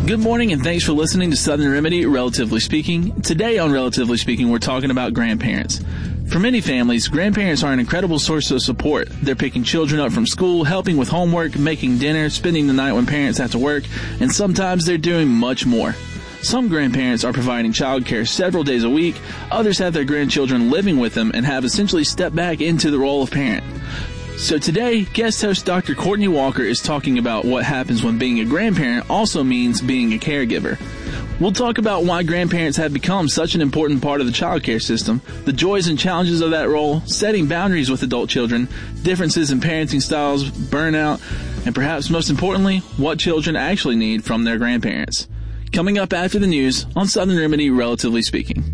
Good morning and thanks for listening to Southern Remedy, Relatively Speaking. Today on Relatively Speaking, we're talking about grandparents. For many families, grandparents are an incredible source of support. They're picking children up from school, helping with homework, making dinner, spending the night when parents have to work, and sometimes they're doing much more. Some grandparents are providing childcare several days a week. Others have their grandchildren living with them and have essentially stepped back into the role of parent. So today, guest host Dr. Courtney Walker is talking about what happens when being a grandparent also means being a caregiver. We'll talk about why grandparents have become such an important part of the childcare system, the joys and challenges of that role, setting boundaries with adult children, differences in parenting styles, burnout, and perhaps most importantly, what children actually need from their grandparents. Coming up after the news on Southern Remedy, Relatively Speaking.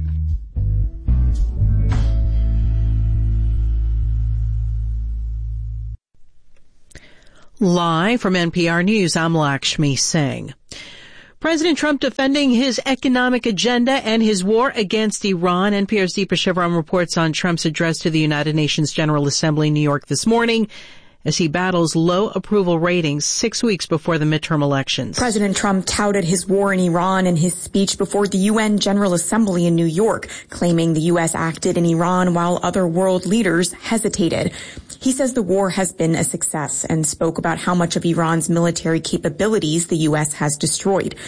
Live from NPR News, I'm Lakshmi Singh. President Trump defending his economic agenda and his war against Iran. NPR's Deepa Shivaram reports on Trump's address to the United Nations General Assembly in New York this morning as he battles low approval ratings 6 weeks before the midterm elections. President Trump touted his war in Iran in his speech before the UN General Assembly in New York, claiming the U.S. acted in Iran while other world leaders hesitated. He says the war has been a success and spoke about how much of Iran's military capabilities the U.S. has destroyed.